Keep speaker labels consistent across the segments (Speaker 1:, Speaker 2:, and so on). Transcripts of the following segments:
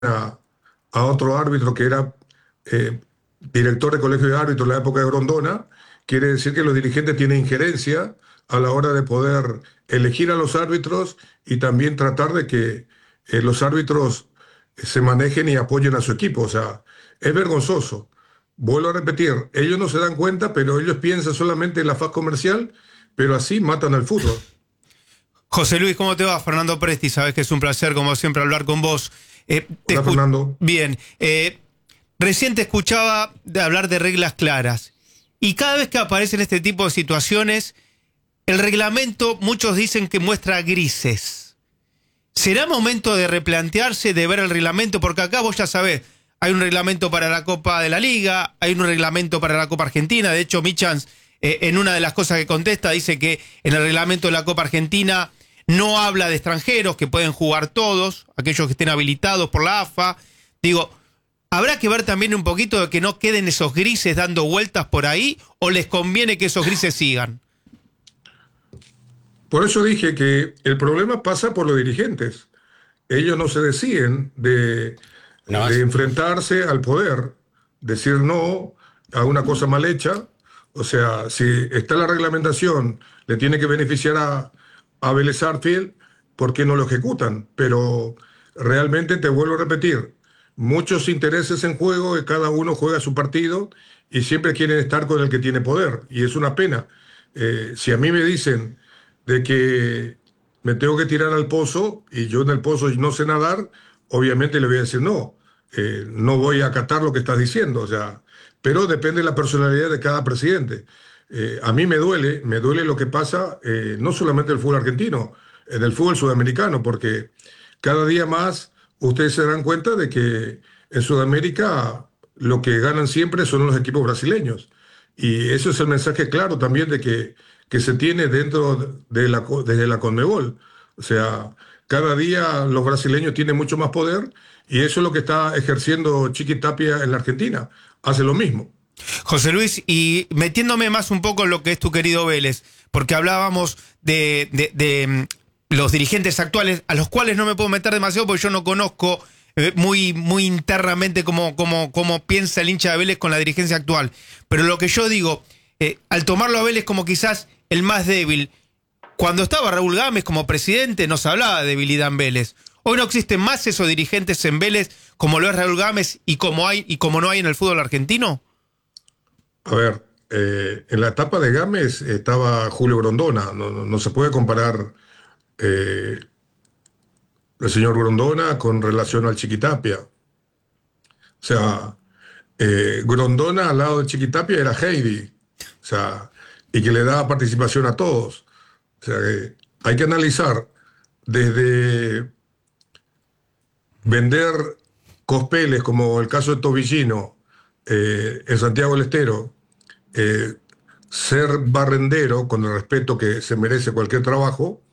Speaker 1: a, a otro árbitro que era director de colegio de árbitros en la época de Grondona, quiere decir que los dirigentes tienen injerencia a la hora de poder elegir a los árbitros y también tratar de que los árbitros se manejen y apoyen a su equipo. O sea, es vergonzoso. Vuelvo a repetir, ellos no se dan cuenta, pero ellos piensan solamente en la faz comercial, pero así matan al fútbol.
Speaker 2: José Luis, ¿cómo te va? Fernando Presti, sabes que es un placer, como siempre, hablar con vos.
Speaker 1: Hola, Fernando.
Speaker 2: Bien, recién te escuchaba hablar de reglas claras. Y cada vez que aparecen este tipo de situaciones, el reglamento, muchos dicen que muestra grises. ¿Será momento de replantearse, de ver el reglamento? Porque acá vos ya sabés, hay un reglamento para la Copa de la Liga, hay un reglamento para la Copa Argentina. De hecho, Michans, en una de las cosas que contesta, dice que en el reglamento de la Copa Argentina no habla de extranjeros, que pueden jugar todos, aquellos que estén habilitados por la AFA. Digo, ¿habrá que ver también un poquito de que no queden esos grises dando vueltas por ahí, o les conviene que esos grises sigan?
Speaker 1: Por eso dije que el problema pasa por los dirigentes. Ellos no se deciden
Speaker 3: No,
Speaker 1: de enfrentarse al poder, decir no a una cosa mal hecha. O sea, si está la reglamentación, le tiene que beneficiar a Vélez Sarsfield, ¿por qué no lo ejecutan? Pero realmente te vuelvo a repetir, muchos intereses en juego, y cada uno juega su partido y siempre quieren estar con el que tiene poder. Y es una pena. Si a mí me dicen de que me tengo que tirar al pozo y yo en el pozo no sé nadar, obviamente le voy a decir no, no voy a acatar lo que estás diciendo, o sea, pero depende de la personalidad de cada presidente. A mí me duele lo que pasa, no solamente en el fútbol argentino, en el fútbol sudamericano, porque cada día más ustedes se dan cuenta de que en Sudamérica lo que ganan siempre son los equipos brasileños. Y eso es el mensaje claro también de que se tiene dentro desde la Conmebol. O sea, cada día los brasileños tienen mucho más poder y eso es lo que está ejerciendo Chiqui Tapia en la Argentina. Hace lo mismo.
Speaker 2: José Luis, y metiéndome más un poco en lo que es tu querido Vélez, porque hablábamos de los dirigentes actuales, a los cuales no me puedo meter demasiado porque yo no conozco muy internamente cómo piensa el hincha de Vélez con la dirigencia actual. Pero lo que yo digo, al tomarlo a Vélez como quizás el más débil, cuando estaba Raúl Gámez como presidente nos hablaba de debilidad en Vélez. Hoy no existen más esos dirigentes en Vélez como lo es Raúl Gámez y como no hay en el fútbol argentino.
Speaker 1: A ver, en la etapa de Gámez estaba Julio Grondona. No se puede comparar el señor Grondona con relación al Chiquitapia. O sea, Grondona al lado de Chiquitapia era Heidi. O sea, y que le daba participación a todos. O sea, hay que analizar desde vender cospeles, como el caso de Tobillino, en Santiago del Estero, ser barrendero, con el respeto que se merece cualquier trabajo,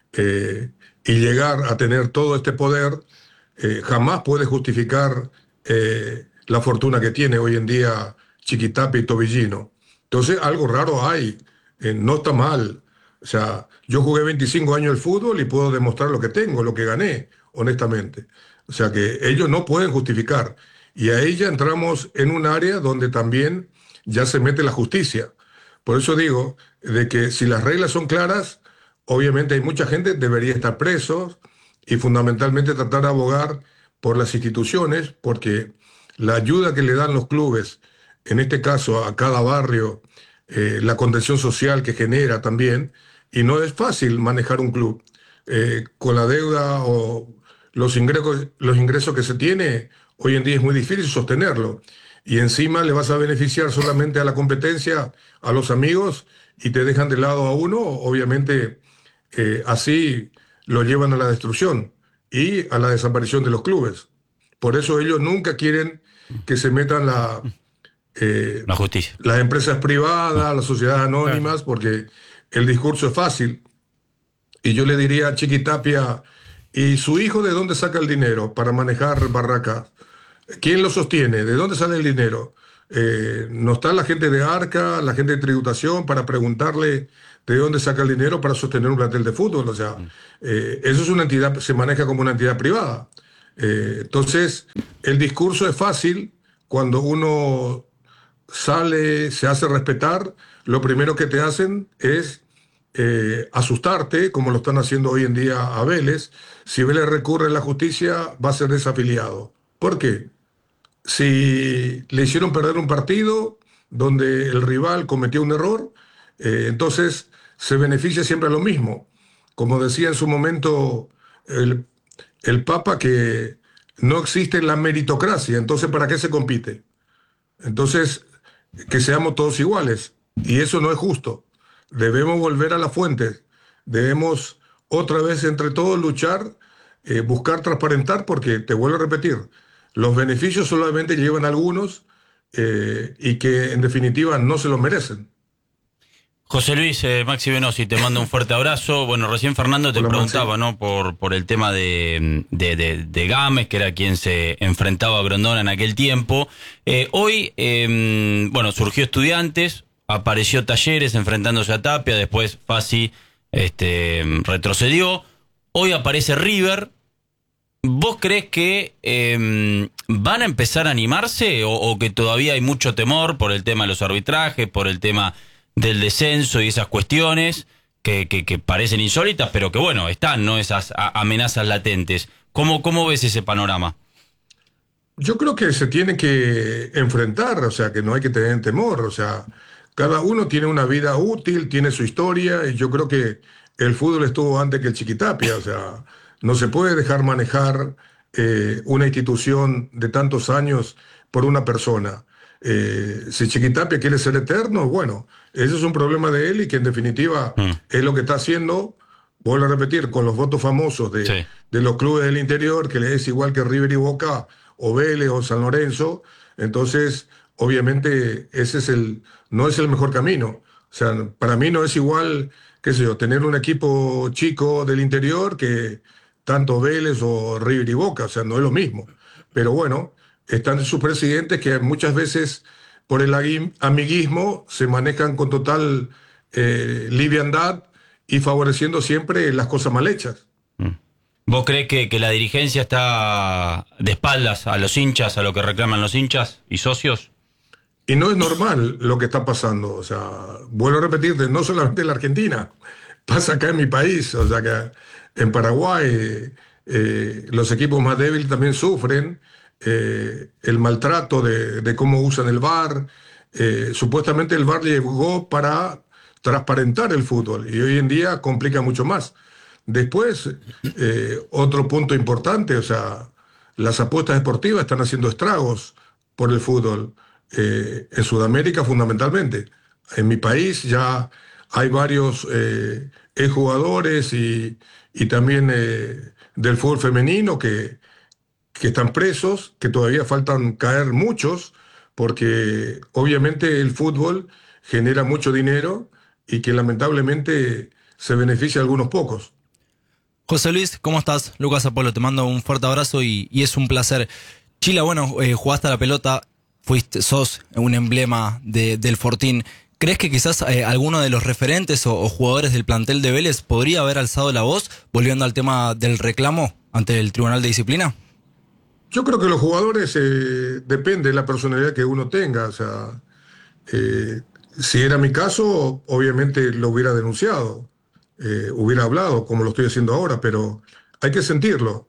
Speaker 1: y llegar a tener todo este poder, jamás puede justificar la fortuna que tiene hoy en día Chiquitapia y Tobillino. Entonces, algo raro hay, no está mal. O sea, yo jugué 25 años el fútbol y puedo demostrar lo que tengo, lo que gané, honestamente. O sea que ellos no pueden justificar. Y ahí ya entramos en un área donde también ya se mete la justicia. Por eso digo, de que si las reglas son claras, obviamente hay mucha gente que debería estar presos y fundamentalmente tratar de abogar por las instituciones, porque la ayuda que le dan los clubes, en este caso a cada barrio, la contención social que genera también, y no es fácil manejar un club. Con la deuda o los ingresos que se tiene, hoy en día es muy difícil sostenerlo. Y encima le vas a beneficiar solamente a la competencia, a los amigos, y te dejan de lado a uno, obviamente así lo llevan a la destrucción y a la desaparición de los clubes. Por eso ellos nunca quieren que se metan
Speaker 3: la justicia.
Speaker 1: las empresas privadas, las sociedades anónimas, porque el discurso es fácil. Y yo le diría a Chiquitapia, ¿y su hijo de dónde saca el dinero para manejar Barracas? ¿Quién lo sostiene? ¿De dónde sale el dinero? ¿No está la gente de Arca, la gente de tributación para preguntarle de dónde saca el dinero para sostener un plantel de fútbol? O sea, eso es una entidad, se maneja como una entidad privada. Entonces, el discurso es fácil cuando uno sale, se hace respetar, lo primero que te hacen es asustarte, como lo están haciendo hoy en día a Vélez. Si Vélez recurre a la justicia, va a ser desafiliado. ¿Por qué? Si le hicieron perder un partido donde el rival cometió un error, entonces se beneficia siempre a lo mismo. Como decía en su momento el, el Papa, que no existe la meritocracia, entonces ¿para qué se compite? Entonces, que seamos todos iguales. Y eso no es justo. Debemos volver a la fuente. Debemos otra vez entre todos luchar, buscar transparentar, porque te vuelvo a repetir, los beneficios solamente llevan algunos y que en definitiva no se los merecen.
Speaker 3: José Luis, Maxi Venosi, te mando un fuerte abrazo. Bueno, recién Fernando te
Speaker 1: Hola,
Speaker 3: preguntaba,
Speaker 1: Maxi.
Speaker 3: ¿no? Por el tema de Gámez, que era quien se enfrentaba a Grondona en aquel tiempo. Hoy, bueno, surgió Estudiantes, apareció Talleres enfrentándose a Tapia, después Fassi retrocedió. Hoy aparece River. ¿Vos crees que van a empezar a animarse o que todavía hay mucho temor por el tema de los arbitrajes, por el tema del descenso y esas cuestiones que parecen insólitas, pero que bueno, están, ¿no? Esas amenazas latentes. ¿Cómo ves ese panorama?
Speaker 1: Yo creo que se tiene que enfrentar, o sea, que no hay que tener temor, o sea, cada uno tiene una vida útil, tiene su historia, y yo creo que el fútbol estuvo antes que el Chiquitapia, o sea, no se puede dejar manejar una institución de tantos años por una persona. Si Chiquitapia quiere ser eterno, bueno, ese es un problema de él y que en definitiva es lo que está haciendo, vuelvo a repetir, con los votos famosos
Speaker 3: Sí.
Speaker 1: de los clubes del interior, que le es igual que River y Boca, o Vélez o San Lorenzo. Entonces, obviamente, no es el mejor camino. O sea, para mí no es igual, qué sé yo, tener un equipo chico del interior que tanto Vélez o River y Boca. O sea, no es lo mismo. Pero bueno, están sus presidentes que muchas veces por el amiguismo se manejan con total liviandad y favoreciendo siempre las cosas mal hechas.
Speaker 3: ¿Vos crees que la dirigencia está de espaldas a los hinchas, a lo que reclaman los hinchas y socios?
Speaker 1: Y no es normal lo que está pasando. O sea, vuelvo a repetirte, no solamente en la Argentina, pasa acá en mi país. O sea, que en Paraguay los equipos más débiles también sufren el maltrato de cómo usan el VAR. Supuestamente el VAR llegó para transparentar el fútbol y hoy en día complica mucho más. Después, otro punto importante, o sea, las apuestas deportivas están haciendo estragos por el fútbol, en Sudamérica fundamentalmente. En mi país ya hay varios exjugadores y también del fútbol femenino que están presos, que todavía faltan caer muchos, porque obviamente el fútbol genera mucho dinero y que lamentablemente se beneficia a algunos pocos.
Speaker 4: José Luis, ¿cómo estás? Lucas Apolo, te mando un fuerte abrazo y es un placer. Chila, bueno, jugaste a la pelota, sos un emblema del Fortín. ¿Crees que quizás alguno de los referentes o jugadores del plantel de Vélez podría haber alzado la voz, volviendo al tema del reclamo ante el Tribunal de Disciplina?
Speaker 1: Yo creo que los jugadores depende de la personalidad que uno tenga. O sea, si era mi caso, obviamente lo hubiera denunciado, hubiera hablado como lo estoy haciendo ahora, pero hay que sentirlo.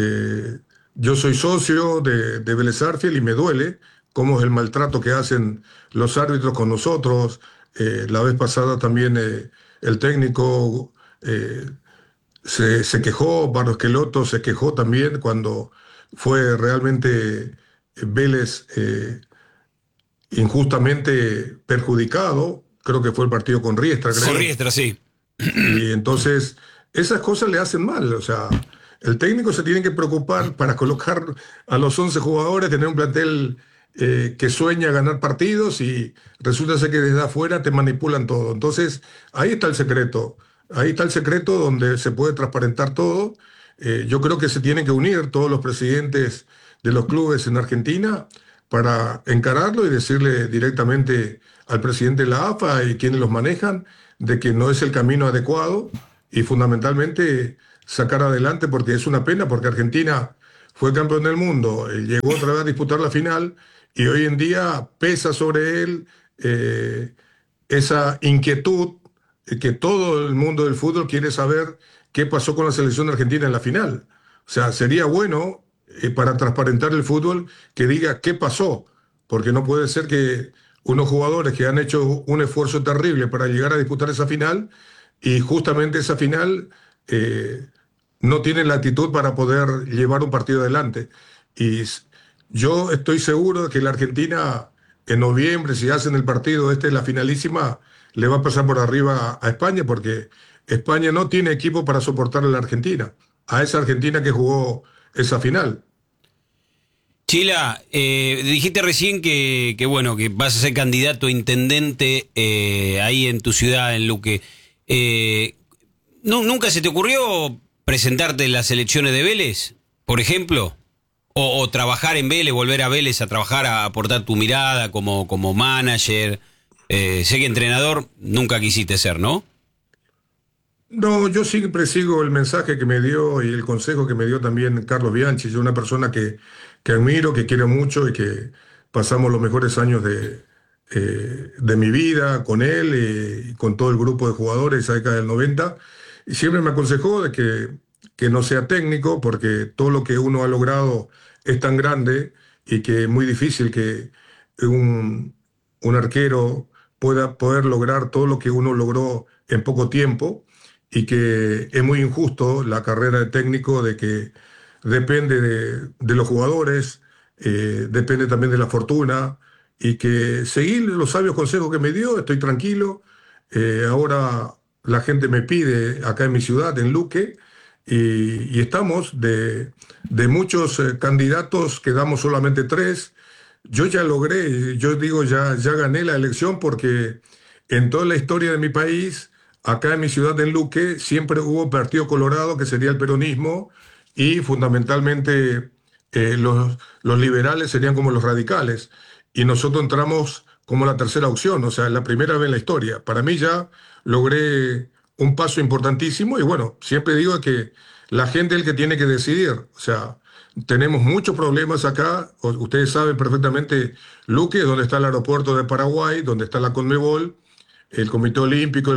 Speaker 1: Yo soy socio de Vélez Sarsfield y me duele cómo es el maltrato que hacen los árbitros con nosotros. La vez pasada también el técnico se quejó, Barros Esqueloto se quejó también cuando fue realmente Vélez injustamente perjudicado. Creo que fue el partido con Riestra, creo.
Speaker 5: Con Riestra, sí.
Speaker 1: Y entonces esas cosas le hacen mal. O sea, el técnico se tiene que preocupar para colocar a los 11 jugadores, tener un plantel que sueña ganar partidos y resulta ser que desde afuera te manipulan todo. Entonces, ahí está el secreto. Ahí está el secreto donde se puede transparentar todo. Yo creo que se tienen que unir todos los presidentes de los clubes en Argentina para encararlo y decirle directamente al presidente de la AFA y quienes los manejan de que no es el camino adecuado y fundamentalmente sacar adelante, porque es una pena, porque Argentina fue campeón del mundo, llegó otra vez a disputar la final y hoy en día pesa sobre él esa inquietud que todo el mundo del fútbol quiere saber qué pasó con la selección de Argentina en la final. O sea, sería bueno para transparentar el fútbol que diga qué pasó, porque no puede ser que unos jugadores que han hecho un esfuerzo terrible para llegar a disputar esa final y justamente esa final no tienen la actitud para poder llevar un partido adelante. Y yo estoy seguro de que la Argentina en noviembre, si hacen el partido la finalísima, le va a pasar por arriba a España, porque España no tiene equipo para soportar a la Argentina, a esa Argentina que jugó esa final.
Speaker 5: Chila, dijiste recién bueno, que vas a ser candidato a intendente ahí en tu ciudad, en Luque. ¿Nunca se te ocurrió presentarte en las elecciones de Vélez, por ejemplo? O trabajar en Vélez, volver a Vélez a trabajar, a aportar tu mirada como manager. Sé que entrenador nunca quisiste ser, ¿no?
Speaker 1: No, yo siempre sigo el mensaje que me dio y el consejo que me dio también Carlos Bianchi. Yo una persona que admiro, que quiero mucho y que pasamos los mejores años de mi vida con él y con todo el grupo de jugadores esa década del 90. Y siempre me aconsejó de que no sea técnico, porque todo lo que uno ha logrado es tan grande y que es muy difícil que un arquero pueda poder lograr todo lo que uno logró en poco tiempo, y que es muy injusto la carrera de técnico, de que depende de los jugadores, depende también de la fortuna, y que seguir los sabios consejos que me dio, estoy tranquilo. Ahora la gente me pide acá en mi ciudad, en Luque, y estamos de muchos candidatos, quedamos solamente 3. Yo ya logré, yo digo, ya gané la elección, porque en toda la historia de mi país, acá en mi ciudad, en Luque, siempre hubo partido colorado, que sería el peronismo, y fundamentalmente los liberales serían como los radicales. Y nosotros entramos como la tercera opción, o sea, la primera vez en la historia. Para mí ya logré un paso importantísimo y bueno, siempre digo que la gente es el que tiene que decidir. O sea, tenemos muchos problemas acá. Ustedes saben perfectamente, Luque, donde está el aeropuerto de Paraguay, donde está la Conmebol, el Comité Olímpico,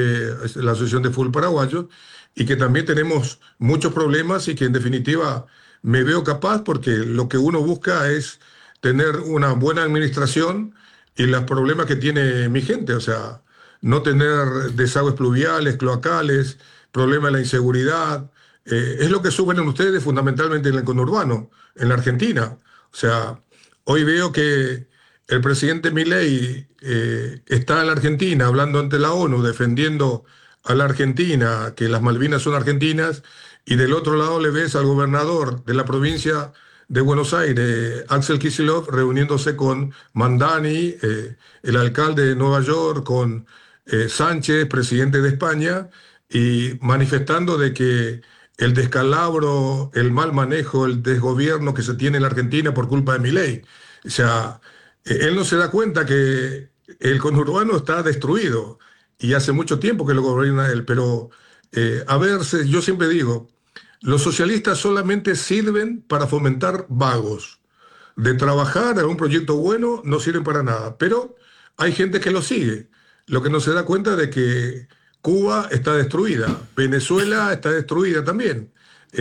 Speaker 1: la Asociación de Fútbol Paraguayo, y que también tenemos muchos problemas y que en definitiva me veo capaz, porque lo que uno busca es tener una buena administración y los problemas que tiene mi gente, o sea, no tener desagües pluviales, cloacales, problema de la inseguridad, es lo que sufren ustedes fundamentalmente en el conurbano, en la Argentina. O sea, hoy veo que el presidente Milei está en la Argentina hablando ante la ONU, defendiendo a la Argentina, que las Malvinas son argentinas, y del otro lado le ves al gobernador de la provincia de Buenos Aires, Axel Kicillof, reuniéndose con Mandani, el alcalde de Nueva York, con Sánchez, presidente de España, y manifestando de que el descalabro, el mal manejo, el desgobierno que se tiene en la Argentina por culpa de Milei. O sea, él no se da cuenta que el conurbano está destruido y hace mucho tiempo que lo gobierna él, pero a ver, yo siempre digo, los socialistas solamente sirven para fomentar vagos. De trabajar a un proyecto bueno no sirven para nada, pero hay gente que lo sigue. Lo que no se da cuenta de que Cuba está destruida, Venezuela está destruida también,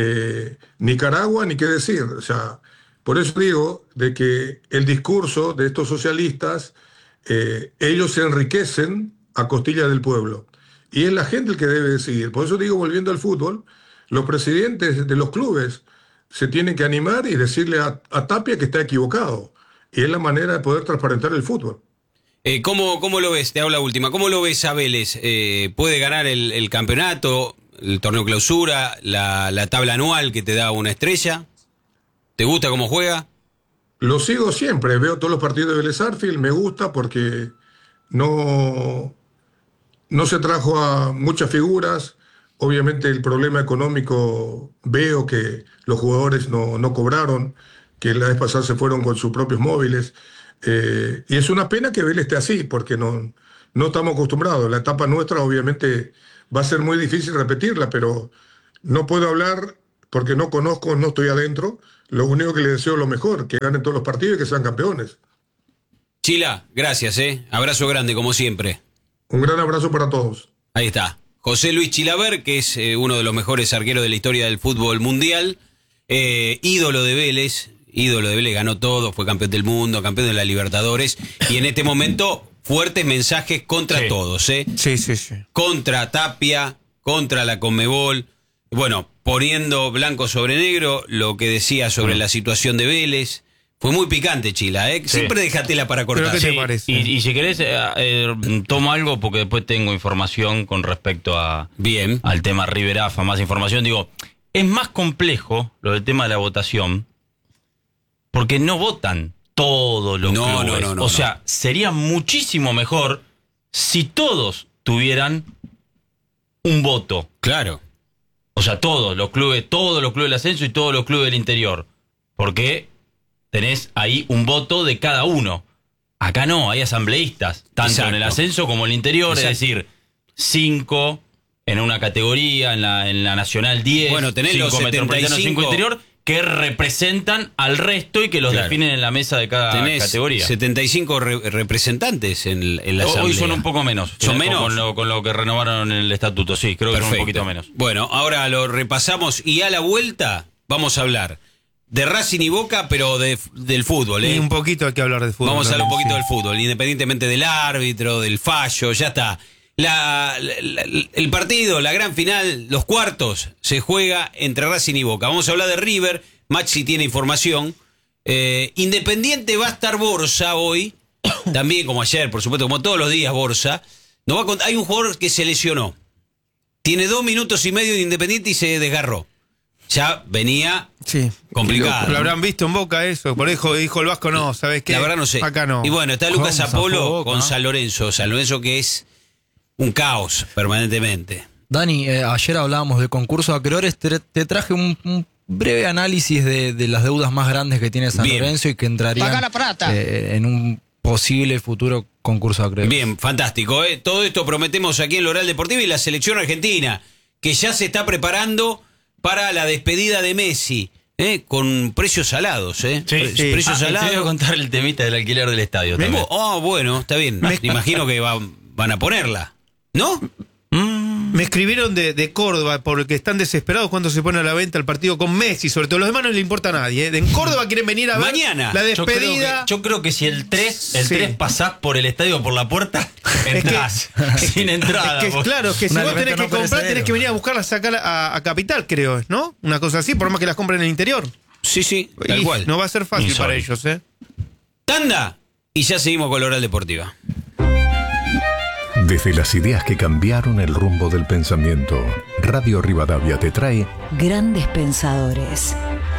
Speaker 1: Nicaragua ni qué decir. O sea, por eso digo de que el discurso de estos socialistas, ellos se enriquecen a costilla del pueblo. Y es la gente el que debe decidir. Por eso digo, volviendo al fútbol, los presidentes de los clubes se tienen que animar y decirle a Tapia que está equivocado. Y es la manera de poder transparentar el fútbol.
Speaker 5: ¿Cómo lo ves? Te hago la última. ¿Cómo lo ves a Vélez? ¿Puede ganar el campeonato, el torneo clausura, la tabla anual que te da una estrella? ¿Te gusta cómo juega?
Speaker 1: Lo sigo siempre. Veo todos los partidos de Vélez Sarsfield. Me gusta porque no se trajo a muchas figuras. Obviamente el problema económico, veo que los jugadores no cobraron, que la vez pasada se fueron con sus propios móviles. Y es una pena que Vélez esté así, porque no estamos acostumbrados. La etapa nuestra obviamente va a ser muy difícil repetirla, pero no puedo hablar porque no conozco, no estoy adentro, lo único que les deseo es lo mejor, que ganen todos los partidos y que sean campeones.
Speaker 5: Chila, gracias, abrazo grande como siempre.
Speaker 1: Un gran abrazo para todos.
Speaker 5: Ahí está, José Luis Chilaver, que es uno de los mejores arqueros de la historia del fútbol mundial, ídolo de Vélez, ganó todo, fue campeón del mundo, campeón de la Libertadores, y en este momento fuertes mensajes contra todos,
Speaker 2: Sí.
Speaker 5: Contra Tapia, contra la Conmebol, bueno, poniendo blanco sobre negro lo que decía sobre la situación de Vélez. Fue muy picante, Chila, Siempre deja tela para cortar.
Speaker 2: ¿Pero qué te parece?
Speaker 3: Y si querés, tomo algo porque después tengo información con respecto al tema River AFA, más información. Digo, es más complejo lo del tema de la votación porque no votan todos los clubes. O sea, sería muchísimo mejor si todos tuvieran un voto.
Speaker 5: Claro.
Speaker 3: O sea, todos los clubes del ascenso y todos los clubes del interior. Porque tenés ahí un voto de cada uno. Acá no, hay asambleístas, tanto en el ascenso como en el interior, es decir, 5 en una categoría, en la nacional 10,
Speaker 5: bueno, tenés
Speaker 3: 5
Speaker 5: los 75,
Speaker 3: metropolitanos, 5 interior, que representan al resto y que los definen en la mesa de cada categoría.
Speaker 5: 75 representantes en la asamblea.
Speaker 3: Hoy son un poco menos.
Speaker 5: ¿Son menos?
Speaker 3: Con lo que renovaron el estatuto, sí, creo que son un poquito menos.
Speaker 5: Bueno, ahora lo repasamos y a la vuelta vamos a hablar de Racing y Boca, pero del fútbol.
Speaker 2: Y un poquito hay que hablar de fútbol.
Speaker 5: Vamos a hablar un poquito del fútbol, independientemente del árbitro, del fallo, ya está. El partido, la gran final, los cuartos, se juega entre Racing y Boca. Vamos a hablar de River. Maxi tiene información. Independiente va a estar Borsa hoy, también como ayer, por supuesto, como todos los días Borsa. Hay un jugador que se lesionó. Tiene 2 minutos y medio de Independiente y se desgarró. Ya venía complicado.
Speaker 2: Lo habrán visto en Boca eso, por eso dijo el Vasco, no, ¿sabes qué?
Speaker 5: La verdad no sé.
Speaker 2: Acá no.
Speaker 5: Y bueno, está Lucas Apolo con San Lorenzo. San Lorenzo que es un caos permanentemente.
Speaker 4: Dani, ayer hablábamos de concurso de acreedores, te traje un breve análisis de las deudas más grandes que tiene San Lorenzo y que entrarían en un posible futuro concurso de acreedores.
Speaker 5: Bien, fantástico. Todo esto prometemos aquí en Loral Deportivo y la selección argentina, que ya se está preparando para la despedida de Messi, con precios salados, precios salados.
Speaker 3: Te voy a contar el temita del alquiler del estadio también.
Speaker 5: Bueno, está bien. Imagino que van a ponerla, ¿no?
Speaker 2: Me escribieron de Córdoba porque están desesperados cuando se pone a la venta el partido con Messi, sobre todo los demás no le importa a nadie. En Córdoba quieren venir a ver
Speaker 5: mañana
Speaker 2: la despedida.
Speaker 3: Yo creo que si el 3 pasás por el estadio por la puerta, entrás sin entrada.
Speaker 2: Claro, que si vos tenés que comprar, tenés que venir a buscarla, sacar a Capital, creo, ¿no? Una cosa así, por más que las compren en el interior.
Speaker 5: Sí, tal cual.
Speaker 2: No va a ser fácil para ellos,
Speaker 5: Tanda, y ya seguimos con la Oral Deportiva.
Speaker 6: Desde las ideas que cambiaron el rumbo del pensamiento, Radio Rivadavia te trae
Speaker 7: Grandes Pensadores.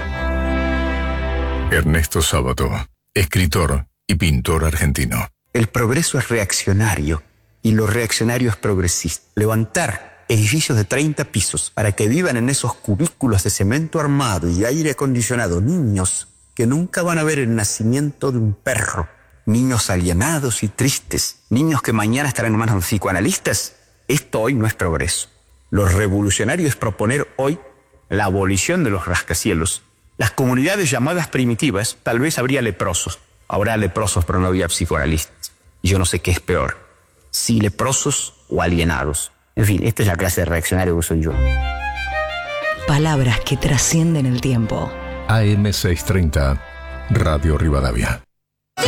Speaker 6: Ernesto Sábato, escritor y pintor argentino.
Speaker 8: El progreso es reaccionario y lo reaccionario es progresista. Levantar edificios de 30 pisos para que vivan en esos cubículos de cemento armado y aire acondicionado niños que nunca van a ver el nacimiento de un perro. Niños alienados y tristes, niños que mañana estarán en manos de los psicoanalistas. Esto hoy no es progreso. Lo revolucionario es proponer hoy la abolición de los rascacielos. Las comunidades llamadas primitivas, tal vez habría leprosos. Habrá leprosos, pero no había psicoanalistas. Yo no sé qué es peor, si leprosos o alienados. En fin, esta es la clase de reaccionario que soy yo.
Speaker 7: Palabras que trascienden el tiempo.
Speaker 6: AM 630, Radio Rivadavia.